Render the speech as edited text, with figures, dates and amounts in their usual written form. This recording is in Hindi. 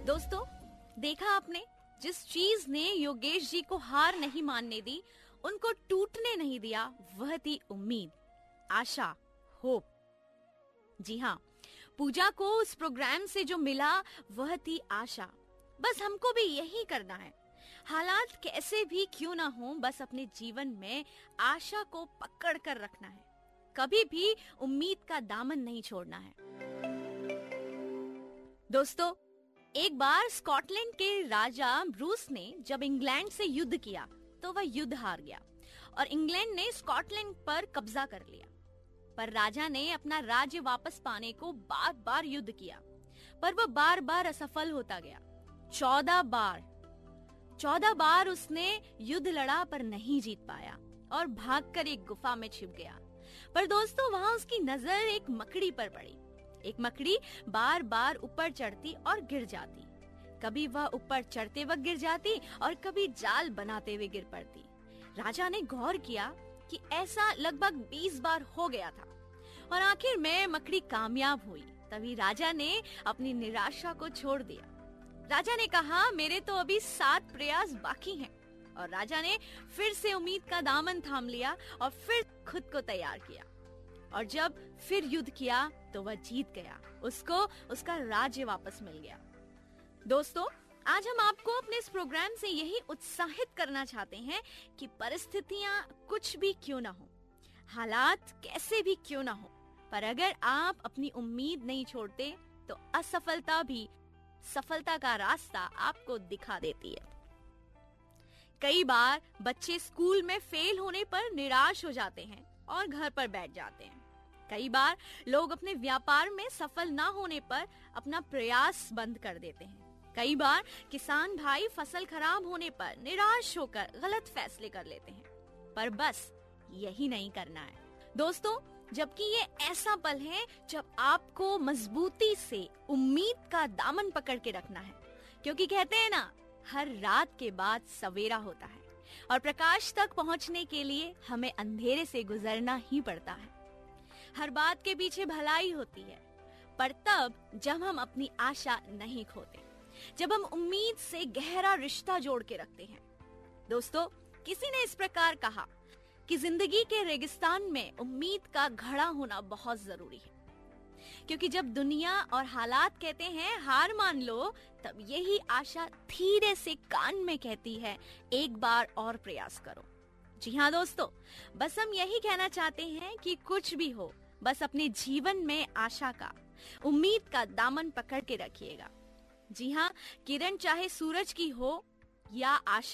दोस्तों, देखा आपने, जिस चीज ने योगेश जी को हार नहीं मानने दी, उनको टूटने नहीं दिया, वह थी उम्मीद, आशा, होप। जी हाँ, पूजा को उस प्रोग्राम से जो मिला वह थी आशा। बस हमको भी यही करना है। हालात कैसे भी क्यों ना हो, बस अपने जीवन में आशा को पकड़ कर रखना है। कभी भी उम्मीद का दामन नहीं छोड़ना है। दोस्तों, एक बार स्कॉटलैंड के राजा ब्रूस ने जब इंग्लैंड से युद्ध किया तो वह युद्ध हार गया और इंग्लैंड ने स्कॉटलैंड पर कब्जा कर लिया। पर राजा ने अपना राज्य वापस पाने को बार बार युद्ध किया, पर वह बार बार असफल होता गया। 14 बार उसने युद्ध लड़ा पर नहीं जीत पाया और भागकर एक गुफा में छिप गया। पर दोस्तों, वहां उसकी नजर एक मकड़ी पर पड़ी। एक मकड़ी बार बार ऊपर चढ़ती और गिर जाती। कभी वह ऊपर चढ़ते वक्त गिर जाती और कभी जाल बनाते हुए गिर पड़ती। राजा ने गौर किया कि ऐसा लगभग 20 बार हो गया था और आखिर में मकड़ी कामयाब हुई। तभी राजा ने अपनी निराशा को छोड़ दिया। राजा ने कहा, मेरे तो अभी 7 प्रयास बाकी हैं। और राजा ने फिर से उम्मीद का दामन थाम लिया और फिर खुद को तैयार किया। और जब फिर युद्ध किया तो वह जीत गया। उसको उसका राज्य वापस मिल गया। दोस्तों, आज हम आपको अपने इस प्रोग्राम से यही उत्साहित करना चाहते हैं कि परिस्थितियां कुछ भी क्यों ना हो, हालात कैसे भी क्यों ना हो, पर अगर आप अपनी उम्मीद नहीं छोड़ते तो असफलता भी सफलता का रास्ता आपको दिखा देती है। कई बार बच्चे स्कूल में फेल होने पर निराश हो जाते हैं और घर पर बैठ जाते हैं। कई बार लोग अपने व्यापार में सफल ना होने पर अपना प्रयास बंद कर देते हैं। कई बार किसान भाई फसल खराब होने पर निराश होकर गलत फैसले कर लेते हैं। पर बस यही नहीं करना है दोस्तों, जबकि ये ऐसा पल है जब आपको मजबूती से उम्मीद का दामन पकड़ के रखना है। क्योंकि कहते हैं ना, हर रात के बाद सवेरा होता है और प्रकाश तक पहुंचने के लिए हमें अंधेरे से गुजरना ही पड़ता है। हर बात के पीछे भलाई होती है, पर तब जब हम अपनी आशा नहीं खोते, जब हम उम्मीद से गहरा रिश्ता जोड़ के रखते हैं। दोस्तों, किसी ने इस प्रकार कहा कि जिंदगी के रेगिस्तान में उम्मीद का घड़ा होना बहुत जरूरी है। क्योंकि जब दुनिया और हालात कहते हैं हार मान लो, तब यही आशा धीरे से कान में कहती है, एक बार और प्रयास करो। जी हाँ दोस्तों, बस हम यही कहना चाहते हैं कि कुछ भी हो, बस अपने जीवन में आशा का, उम्मीद का दामन पकड़ के रखिएगा। जी हाँ, किरण चाहे सूरज की हो या आशा